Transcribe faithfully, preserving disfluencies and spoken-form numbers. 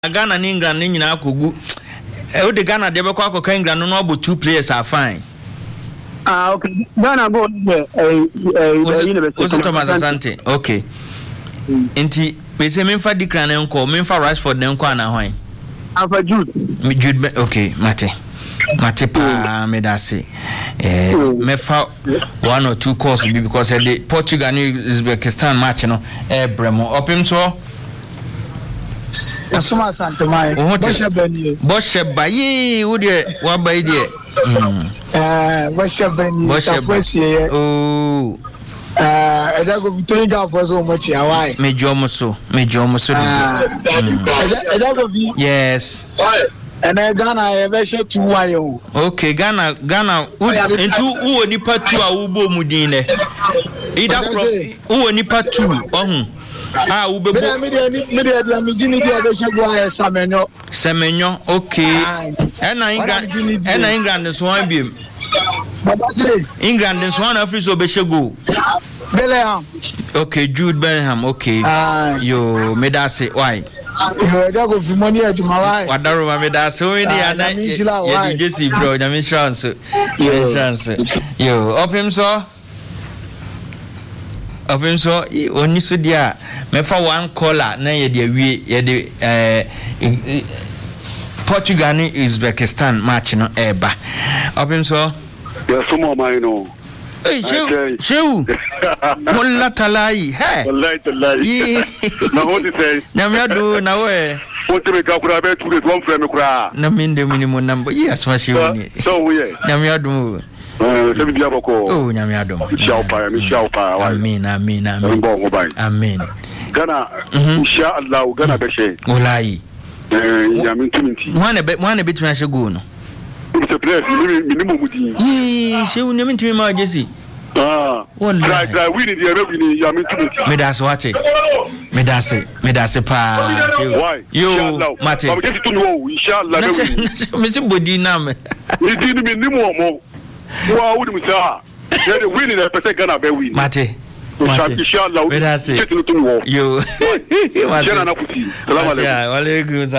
Ghana and England ni nyina akogu e o de Ghana de be kwa akoka England no no two players are fine. Ah okay. Ghana go eh eh university. Oso Thomas Asante. Okay. Enti me say me fa Declan enko, me fa Rashford enko ana hwan. Afa Jude. Me Jude okay, mate. Mate pa me da say. Eh me fa one or two calls because the Portugal and Uzbekistan match no eh bremo. Opim so Asuma Santomai. Boshe Beni. Boshe bayi wo de wa bayi de. Eh Boshe Beni. Boshe. Oh. Eh edago bitoni ga fozo mo chi awai. Me jomo so. Me jomo so. Edago bi. Yes. And Ghana e be she two one o. Okay, Ghana Ghana into who nipa two a wo bo mu din ne. Either from who nipa two ohun. Ah, ube bo. Me dey me dey dey me jini dey be shego aye Semenyo. Semenyo, okay. Ena England, ena England so wan biem. Baba say England so wan afi so be shego. Bellingham. Okay, Jude Bellingham, okay. Yo, me da say why? Yo, da go fi money e juma why? Wadaro ma me da say o ni ana. Ye di Jesse bro, na me chance. Ye chance. Yo, opim so. Opim so oni so dia me fa one caller na ye de awie ye de eh Portugal and Uzbekistan match no eba. Opim so ya sumo mai no. Hey, sheu sheu wala talai he wallahi talai na hodi say nyamiado na we wonte me ka kura be two days one frame kura na minde minimum number yes ma sheu ni so we nyamiado eh se bi aboko oh nyamiado insha Allah insha Allah amen amen amen amen Ghana insha Allah Ghana be she wallahi eh yamin tuminti mwana be mwana be tuma shego no it's a place minimum mudi eh sheu ni mintumi ma Jesse ah try try we need the revenue yamin tuminti me das wate me das me das pa why yo mate I'm just to know insha Allah me si body na me ni di ni minimum mo wa wudi musa ya de win na pese Ghana be win mate mate insha Allah me das yo mate salamu alaikum.